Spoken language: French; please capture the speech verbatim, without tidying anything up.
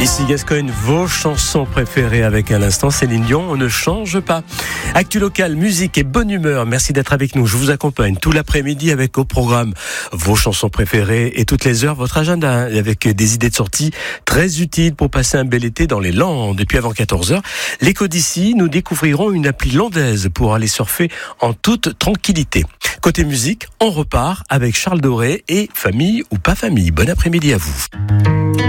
Ici Gascogne, vos chansons préférées avec à l'instant Céline Dion, on ne change pas. Actu local, musique et bonne humeur, merci d'être avec nous. Je vous accompagne tout l'après-midi avec au programme vos chansons préférées et toutes les heures votre agenda avec des idées de sortie très utiles pour passer un bel été dans les Landes. Et puis avant quatorze heures, l'écho d'ici, nous découvrirons une appli landaise pour aller surfer en toute tranquillité. Côté musique, on repart avec Charles Doré et Famille ou pas famille. Bon après-midi à vous.